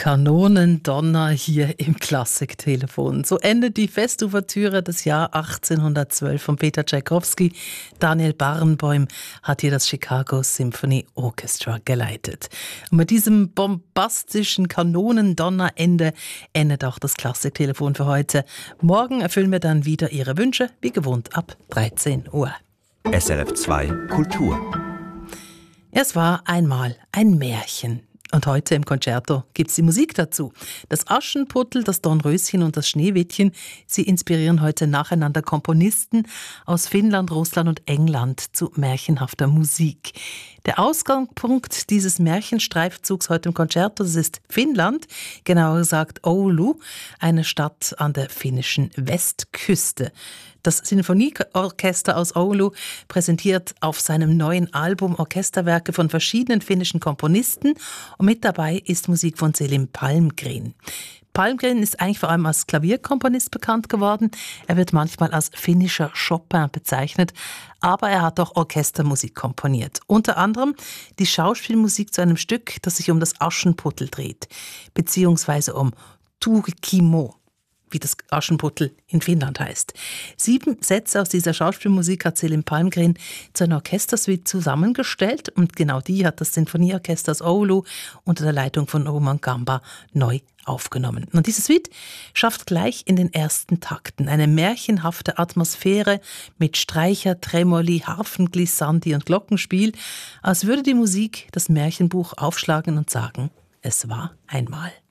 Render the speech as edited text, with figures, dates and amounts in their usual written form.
Kanonendonner hier im Klassiktelefon. So endet die Festouvertüre des Jahr 1812 von Peter Tschaikowski. Daniel Barenboim hat hier das Chicago Symphony Orchestra geleitet. Und mit diesem bombastischen Kanonendonnerende endet auch das Klassiktelefon für heute. Morgen erfüllen wir dann wieder Ihre Wünsche, wie gewohnt ab 13 Uhr. SRF 2 Kultur. Es war einmal ein Märchen. Und heute im Concerto gibt's die Musik dazu. Das Aschenputtel, das Dornröschen und das Schneewittchen, sie inspirieren heute nacheinander Komponisten aus Finnland, Russland und England zu märchenhafter Musik. Der Ausgangspunkt dieses Märchenstreifzugs heute im Concerto, das ist Finnland, genauer gesagt Oulu, eine Stadt an der finnischen Westküste. Das Sinfonieorchester aus Oulu präsentiert auf seinem neuen Album Orchesterwerke von verschiedenen finnischen Komponisten und mit dabei ist Musik von Selim Palmgren. Palmgren ist eigentlich vor allem als Klavierkomponist bekannt geworden. Er wird manchmal als finnischer Chopin bezeichnet, aber er hat auch Orchestermusik komponiert. Unter anderem die Schauspielmusik zu einem Stück, das sich um das Aschenputtel dreht, beziehungsweise um Turkimo, wie das Aschenputtel in Finnland heißt. 7 Sätze aus dieser Schauspielmusik hat Selim Palmgren zu einer Orchestersuite zusammengestellt und genau die hat das Sinfonieorchester aus Oulu unter der Leitung von Roman Gamba neu aufgenommen. Und diese Suite schafft gleich in den ersten Takten eine märchenhafte Atmosphäre mit Streicher, Tremoli, Harfen, Glissandi und Glockenspiel, als würde die Musik das Märchenbuch aufschlagen und sagen, es war einmal.